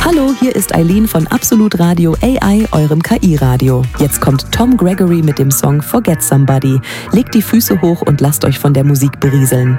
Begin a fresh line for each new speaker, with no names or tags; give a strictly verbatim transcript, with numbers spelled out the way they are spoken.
Hallo, hier ist Eileen von Absolut Radio A I, eurem K I-Radio. Jetzt kommt Tom Gregory mit dem Song Forget Somebody. Legt die Füße hoch und lasst euch von der Musik berieseln.